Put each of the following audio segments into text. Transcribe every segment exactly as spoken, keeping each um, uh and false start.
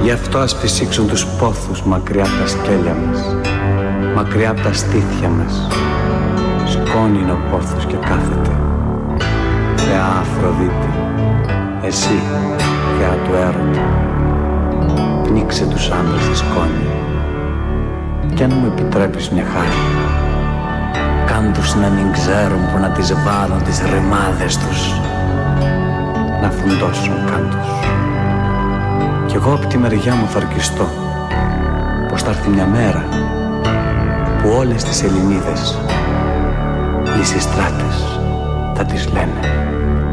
Γι' αυτό ας φυσήξουν τους πόθους μακριά από τα σκέλια μας, μακριά από τα στήθια μας. Σκόνη είναι ο πόθος και κάθεται. Θεά Αφροδίτη, εσύ, θεά του έρωτα, πνίξε τους άντρες στη σκόνη. Κι αν μου επιτρέπεις μια χάρη, κάν τους να μην ξέρουν που να τις βάλουν τις ρημάδες τους, να φουντώσουν καν τους. Κι εγώ απ' τη μεριά μου θα αρκιστώ πως θα έρθει μια μέρα που όλες τις Ελληνίδες Λυσιστράτες θα τις λένε.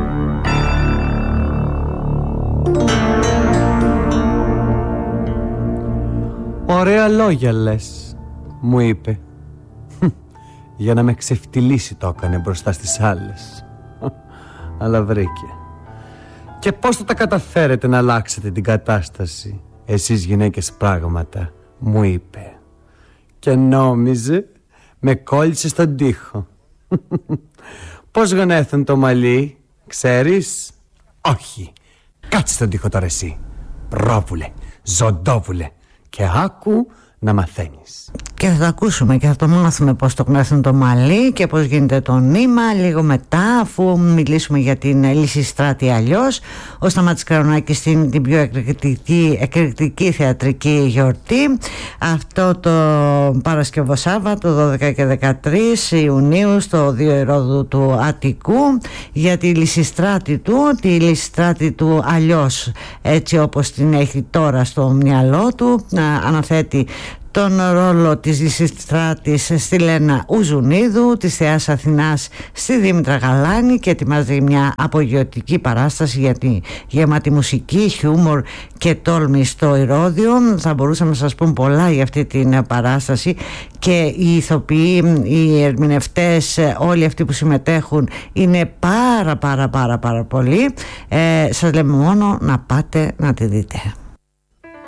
Ωραία λόγια λες, μου είπε. Για να με ξεφτυλίσει το έκανε μπροστά στις άλλες. Αλλά βρήκε. Και πώς θα τα καταφέρετε να αλλάξετε την κατάσταση, εσείς γυναίκες πράγματα, μου είπε. Και νόμιζε με κόλλησε στον τοίχο. Πώς γονέθουν το μαλλί, ξέρεις? Όχι. Κάτσε στον τοίχο τώρα εσύ, πρόπουλε, ζωντόβουλε, και άκου να μαθαίνεις. Και θα το ακούσουμε και θα το μάθουμε πώς το γνώθουν το μαλλί και πώς γίνεται το νήμα λίγο μετά, αφού μιλήσουμε για την Λυσιστράτη αλλιώς. Ο Σταμάτης Καρονάκης στην την πιο εκρηκτική, εκρηκτική θεατρική γιορτή αυτό το Παρασκευό Σάββατο δώδεκα και δεκατρείς Ιουνίου στο Δύο Ηρόδου του Αττικού, για τη Λυσιστράτη του, τη Λυσιστράτη του αλλιώς, έτσι όπως την έχει τώρα στο μυαλό του. Αναθέτει τον ρόλο της Λυσιστράτης στη Λένα Ουζουνίδου, της θεάς Αθηνάς στη Δήμητρα Γαλάνη, και ετοιμάζει μια απογειωτική παράσταση για τη γεμάτη μουσική, χιούμορ και τόλμη στο Ηρώδειο. Θα μπορούσαμε να σας πούμε πολλά για αυτή την παράσταση, και οι ηθοποιοί, οι ερμηνευτές, όλοι αυτοί που συμμετέχουν είναι πάρα πάρα πάρα πάρα πολλοί. Ε, σας λέμε μόνο να πάτε να τη δείτε.